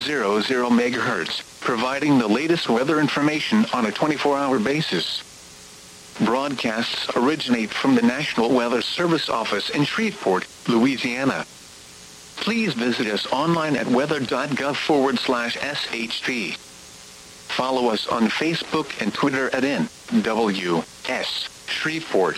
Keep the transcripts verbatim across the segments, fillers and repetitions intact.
zero megahertz, providing the latest weather information on a twenty-four hour basis. Broadcasts originate from the National Weather Service office in Shreveport, Louisiana. Please visit us online at weather.gov forward slash SHP. Follow us on Facebook and Twitter at N W S Shreveport.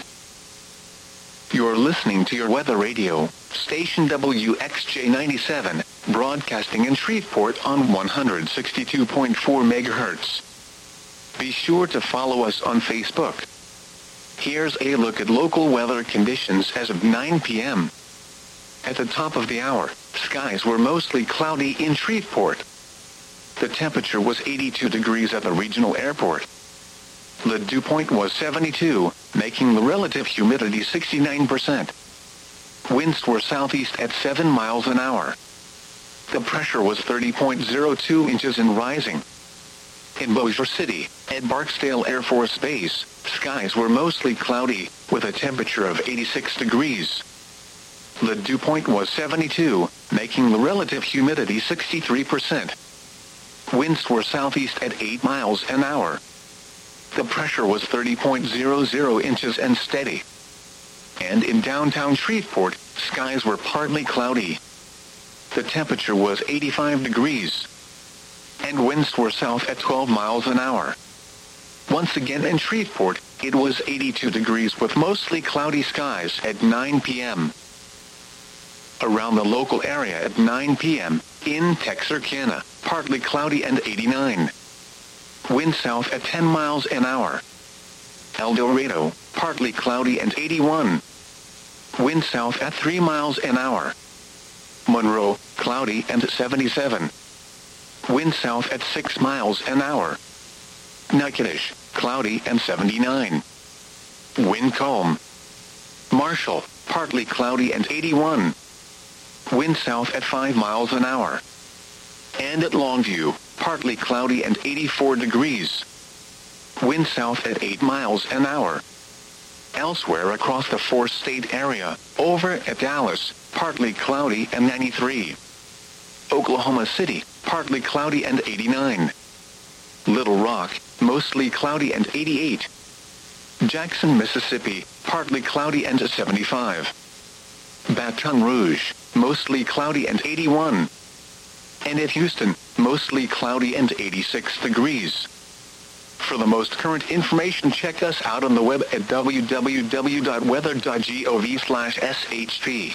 You're listening to your weather radio, station W X J ninety-seven, broadcasting in Shreveport on one hundred sixty-two point four megahertz. Be sure to follow us on Facebook. Here's a look at local weather conditions as of nine p m At the top of the hour, skies were mostly cloudy in Shreveport. The temperature was eighty-two degrees at the regional airport. The dew point was seventy-two, making the relative humidity sixty-nine percent. Winds were southeast at seven miles an hour. The pressure was thirty point zero two inches and rising. In Bossier City, at Barksdale Air Force Base, skies were mostly cloudy, with a temperature of eighty-six degrees. The dew point was seventy-two, making the relative humidity sixty-three percent. Winds were southeast at eight miles an hour. The pressure was thirty point zero zero inches and steady. And in downtown Shreveport, skies were partly cloudy. The temperature was eighty-five degrees. And winds were south at twelve miles an hour. Once again in Shreveport, it was eighty-two degrees with mostly cloudy skies at nine p m Around the local area at nine p m, in Texarkana, partly cloudy and eighty-nine. Wind south at ten miles an hour. El Dorado, partly cloudy and eighty-one. Wind south at three miles an hour. Monroe, cloudy and seventy-seven. Wind south at six miles an hour. Natchitoches, cloudy and seventy-nine. Wind calm. Marshall, partly cloudy and eighty-one. Wind south at five miles an hour. And at Longview, partly cloudy and eighty-four degrees. Wind south at eight miles an hour. Elsewhere across the four-state area, over at Dallas, partly cloudy and ninety-three. Oklahoma City, partly cloudy and eighty-nine. Little Rock, mostly cloudy and eighty-eight. Jackson, Mississippi, partly cloudy and seventy-five. Baton Rouge, mostly cloudy and eighty-one. And at Houston, mostly cloudy and eighty-six degrees. For the most current information, check us out on the web at w w w dot weather dot gov slash S H P.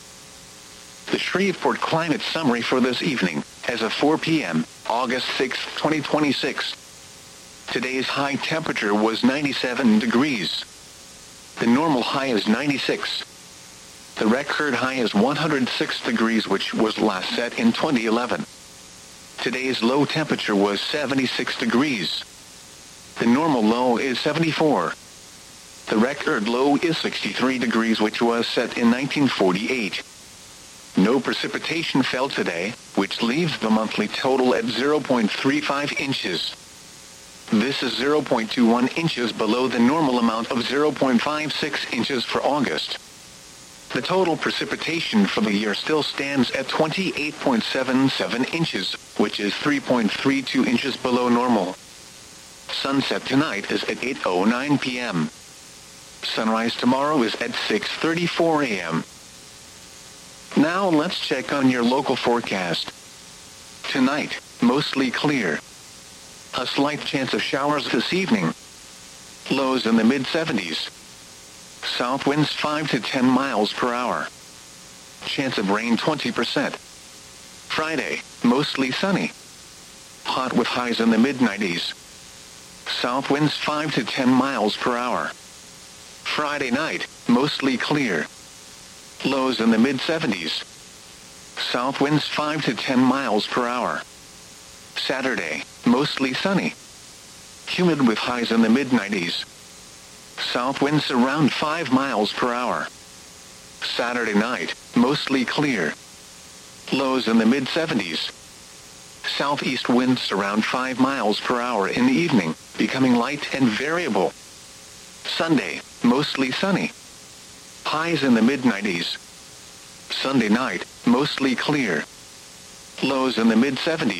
The Shreveport Climate Summary for this evening, as of four p m, August sixth, twenty twenty-six. Today's high temperature was ninety-seven degrees. The normal high is ninety-six. The record high is one hundred six degrees, which was last set in twenty eleven. Today's low temperature was seventy-six degrees. The normal low is seventy-four. The record low is sixty-three degrees, which was set in nineteen forty-eight. No precipitation fell today, which leaves the monthly total at zero point three five inches. This is zero point two one inches below the normal amount of zero point five six inches for August. The total precipitation for the year still stands at twenty-eight point seven seven inches, which is three point three two inches below normal. Sunset tonight is at eight oh nine p m Sunrise tomorrow is at six thirty-four a m Now let's check on your local forecast. Tonight, mostly clear. A slight chance of showers this evening. Lows in the mid seventies. South winds five to ten miles per hour. Chance of rain twenty percent. Friday, mostly sunny. Hot with highs in the mid nineties. South winds five to ten miles per hour. Friday night, mostly clear. Lows in the mid seventies. South winds five to ten miles per hour. Saturday, mostly sunny. Humid with highs in the mid nineties. South winds around five miles per hour. Saturday night, mostly clear. Lows in the mid seventies. Southeast winds around five miles per hour in the evening, becoming light and variable. Sunday, mostly sunny. Highs in the mid nineties. Sunday night, mostly clear. Lows in the mid seventies.